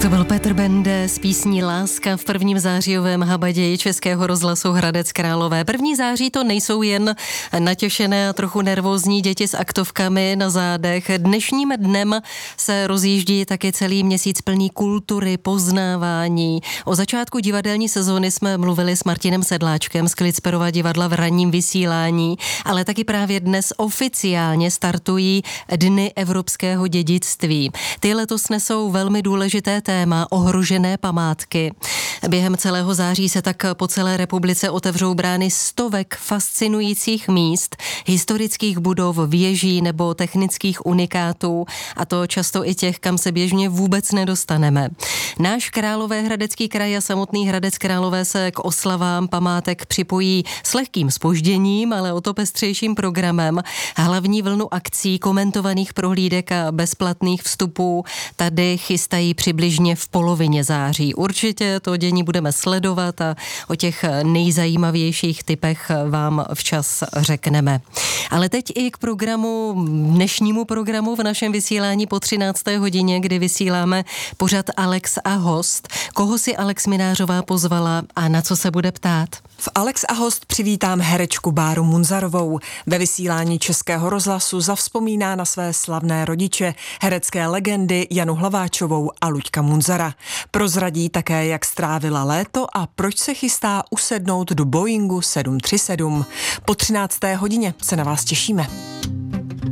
To byl Petr Bende s písní Láska v prvním zářijovém habaději Českého rozhlasu Hradec Králové. 1. září to nejsou jen natěšené a trochu nervózní děti s aktovkami na zádech. Dnešním dnem se rozjíždí taky celý měsíc plný kultury, poznávání. O začátku divadelní sezóny jsme mluvili s Martinem Sedláčkem z Klitsperova divadla v ranním vysílání, ale taky právě dnes oficiálně startují Dny evropského dědictví. Ty letos nesou velmi důležité téma ohrožené památky. Během celého září se tak po celé republice otevřou brány stovek fascinujících míst, historických budov, věží nebo technických unikátů, a to často i těch, kam se běžně vůbec nedostaneme. Náš Královéhradecký kraj a samotný Hradec Králové se k oslavám památek připojí s lehkým zpožděním, ale o to pestřejším programem. Hlavní vlnu akcí, komentovaných prohlídek a bezplatných vstupů tady chystají přibližně v polovině září. Určitě to dění budeme sledovat a o těch nejzajímavějších typech vám včas řekneme. Ale teď i k dnešnímu programu v našem vysílání po 13. hodině, kdy vysíláme pořad Alex a host. Koho si Alex Minářová pozvala a na co se bude ptát? V Alex a host přivítám herečku Báru Munzarovou. Ve vysílání Českého rozhlasu zavzpomíná na své slavné rodiče, herecké legendy Janu Hlaváčovou a Luďka Munzara. Prozradí také, jak strávila léto a proč se chystá usednout do Boeingu 737. Po 13. hodině se na vás těšíme.